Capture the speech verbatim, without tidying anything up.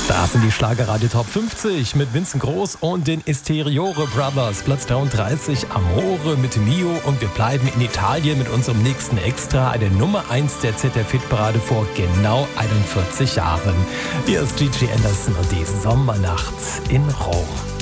Das sind die Schlagerradio Top fünfzig mit Vincent Groß und den Esteriore Brothers. Platz dreiunddreißig, Amore mit Mio. Und wir bleiben in Italien mit unserem nächsten Extra, eine Nummer eins der Z R-Fit-Parade vor genau einundvierzig Jahren. Hier ist Gigi Anderson und die Sommernacht in Rom.